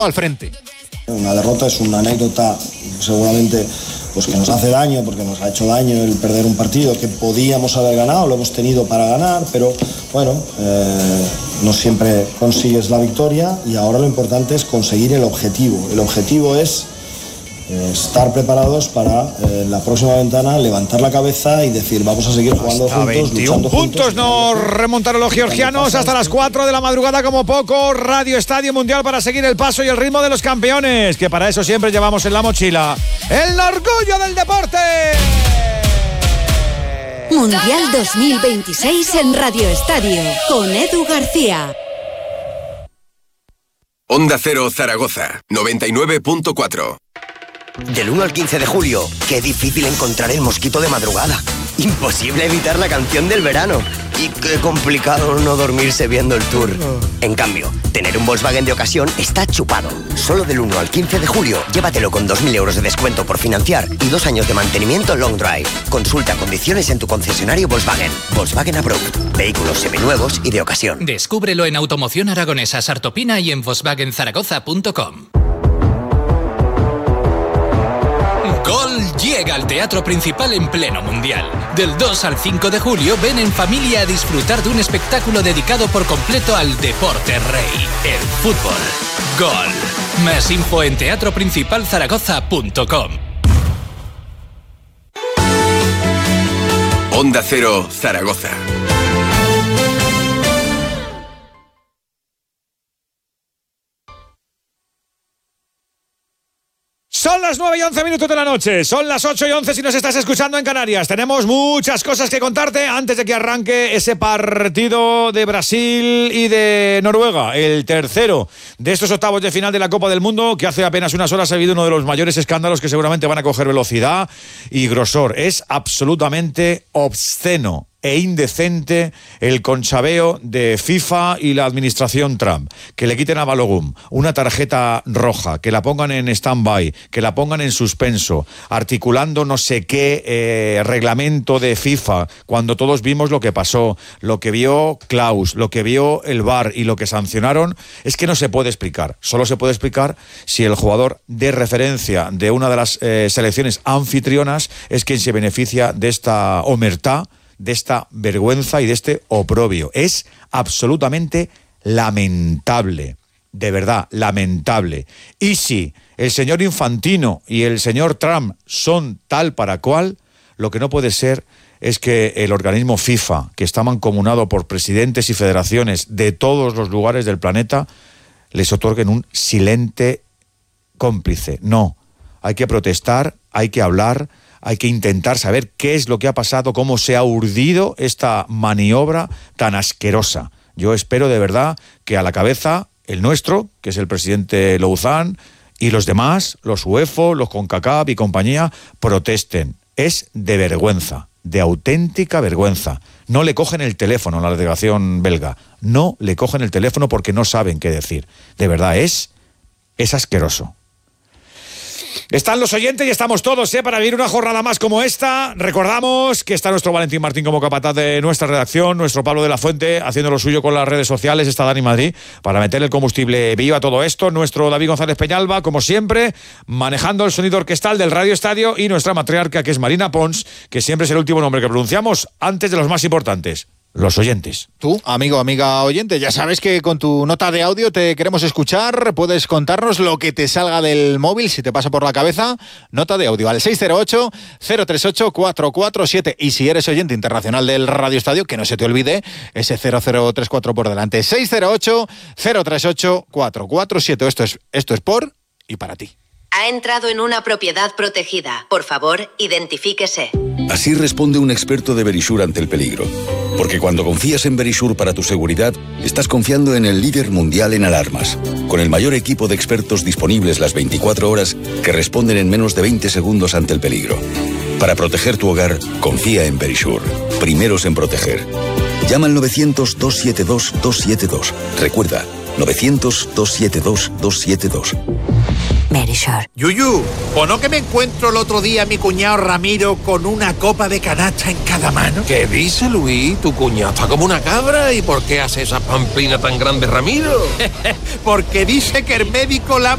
al frente. Una derrota es una anécdota seguramente pues que nos hace daño, porque nos ha hecho daño el perder un partido que podíamos haber ganado, lo hemos tenido para ganar, pero bueno, no siempre consigues la victoria y ahora lo importante es conseguir el objetivo. El objetivo es estar preparados para la próxima ventana levantar la cabeza y decir vamos a seguir jugando hasta juntos, 21 luchando puntos juntos. nos remontaron los georgianos hasta las 4 de la madrugada como poco. Radio Estadio Mundial para seguir el paso y el ritmo de los campeones, que para eso siempre llevamos en la mochila el orgullo del deporte. Mundial 2026 en Radio Estadio con Edu García. Onda Cero Zaragoza 99.4. Del 1 al 15 de julio, qué difícil encontrar el mosquito de madrugada. Imposible evitar la canción del verano. Y qué complicado no dormirse viendo el Tour. En cambio, tener un Volkswagen de ocasión está chupado. Solo del 1 al 15 de julio, llévatelo con 2.000 euros de descuento por financiar y 2 años de mantenimiento long drive. Consulta condiciones en tu concesionario Volkswagen. Volkswagen Approved. Vehículos seminuevos y de ocasión. Descúbrelo en Automoción Aragonesa Sartopina y en volkswagenzaragoza.com. Gol llega al Teatro Principal en pleno Mundial. Del 2 al 5 de julio ven en familia a disfrutar de un espectáculo dedicado por completo al deporte rey, el fútbol. Gol. Más info en teatroprincipalzaragoza.com. Onda Cero Zaragoza. Son las 9:11 de la noche, son las 8:11 si nos estás escuchando en Canarias. Tenemos muchas cosas que contarte antes de que arranque ese partido de Brasil y de Noruega, el tercero de estos octavos de final de la Copa del Mundo, que hace apenas unas horas ha habido uno de los mayores escándalos que seguramente van a coger velocidad y grosor. Es absolutamente obsceno e indecente el conchabeo de FIFA y la administración Trump. Que le quiten a Balogun una tarjeta roja, que la pongan en stand-by, que la pongan en suspenso, articulando no sé qué reglamento de FIFA, cuando todos vimos lo que pasó, lo que vio Klaus, lo que vio el VAR y lo que sancionaron, es que no se puede explicar. Solo se puede explicar si el jugador de referencia de una de las selecciones anfitrionas es quien se beneficia de esta omertá, de esta vergüenza y de este oprobio. Es absolutamente lamentable, de verdad, lamentable. Y si el señor Infantino y el señor Trump son tal para cual, lo que no puede ser es que el organismo FIFA, que está mancomunado por presidentes y federaciones de todos los lugares del planeta, les otorguen un silente cómplice. No, hay que protestar, hay que hablar, hay que intentar saber qué es lo que ha pasado, cómo se ha urdido esta maniobra tan asquerosa. Yo espero de verdad que a la cabeza el nuestro, que es el presidente Louzán, y los demás, los UEFO, los CONCACAF y compañía, protesten. Es de vergüenza, de auténtica vergüenza. No le cogen el teléfono a la delegación belga. No le cogen el teléfono porque no saben qué decir. De verdad, es asqueroso. Están los oyentes y estamos todos para vivir una jornada más como esta. Recordamos que está nuestro Valentín Martín como capataz de nuestra redacción, nuestro Pablo de la Fuente haciendo lo suyo con las redes sociales, está Dani Madrid para meter el combustible vivo a todo esto, nuestro David González Peñalba, como siempre, manejando el sonido orquestal del Radio Estadio, y nuestra matriarca, que es Marina Pons, que siempre es el último nombre que pronunciamos antes de los más importantes. Los oyentes. Tú, amigo, amiga oyente, ya sabes que con tu nota de audio te queremos escuchar. Puedes contarnos lo que te salga del móvil, si te pasa por la cabeza. Nota de audio al 608-038-447. Y si eres oyente internacional del Radio Estadio, que no se te olvide ese 0034 por delante. 608-038-447. Esto es por y para ti. Ha entrado en una propiedad protegida. Por favor, identifíquese. Así responde un experto de Verisur ante el peligro. Porque cuando confías en Verisur para tu seguridad, estás confiando en el líder mundial en alarmas, con el mayor equipo de expertos disponibles las 24 horas que responden en menos de 20 segundos ante el peligro. Para proteger tu hogar, confía en Verisur. Primeros en proteger. Llama al 900-272-272. Recuerda, 900-272-272. Verisur. Yuyu, ¿o no que me encuentro el otro día a mi cuñado Ramiro con una copa de canasta en cada mano? ¿Qué dice, Luis? Tu cuñado está como una cabra. ¿Y por qué hace esa pamplina tan grande, Ramiro? Porque dice que el médico la